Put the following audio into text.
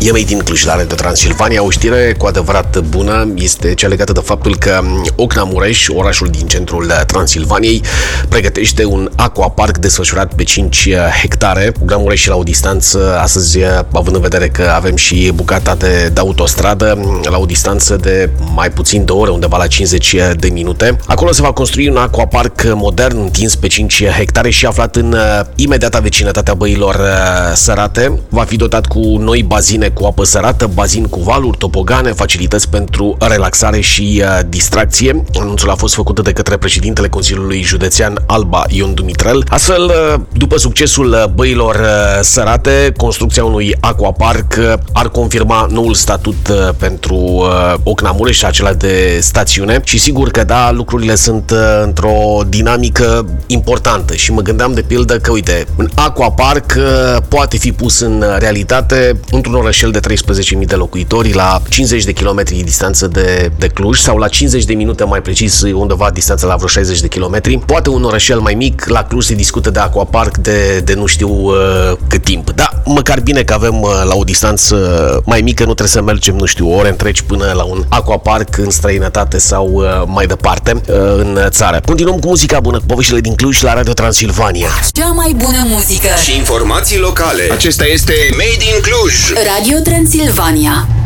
E Made in Cluj la Radio Transilvania. O știre cu adevărat bună este cea legată de faptul că Ocna Mureș, orașul din centrul Transilvaniei, pregătește un aquapark desfășurat pe 5 hectare. Ocna Mureș la o distanță, astăzi, având în vedere că avem și bucata de autostradă, la o distanță de mai puțin de ore, undeva la 50 de minute. Acolo se va construi un aquapark modern întins pe 5 hectare și aflat în imediata vecinătatea Băilor Sărate. Va fi dotat cu noi bazine cu apă sărată, bazin cu valuri, tobogane, facilități pentru relaxare și distracție. Anunțul a fost făcut de către președintele Consiliului Județean Alba, Ion Dumitrel. Astfel, după succesul Băilor Sărate, construcția unui aquapark ar confirma noul statut pentru Ocna Mureș, acela de stațiune, și sigur că da, lucrurile sunt într-o dinamică importantă și mă gândeam de pildă că, uite, un aquapark poate fi pus în realitate într-un orășel de 13.000 de locuitori, la 50 de kilometri distanță de Cluj, sau la 50 de minute mai precis, undeva distanță la vreo 60 de kilometri. Poate un orășel mai mic, la Cluj se discută de aquapark de nu știu cât timp. Da, măcar bine că avem la o distanță mai mică, nu trebuie să mergem, nu știu, ore întregi până la un aquapark în străinătate sau mai departe în țară. Continuăm cu muzica bună, cu poveștile din Cluj la Radio Transilvania. Cea mai bună muzică și informații locale. Acesta este Made in Cluj. Radio Transilvania.